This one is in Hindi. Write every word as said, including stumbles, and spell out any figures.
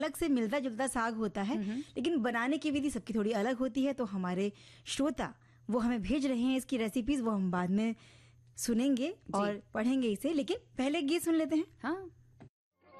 अलग से मिलता जुलता साग होता है, लेकिन बनाने की विधि सबकी थोड़ी अलग होती है। तो हमारे श्रोता वो हमें भेज रहे हैं इसकी रेसिपीज, वो हम बाद में सुनेंगे और पढ़ेंगे इसे, लेकिन पहले गीत सुन लेते हैं। हाँ।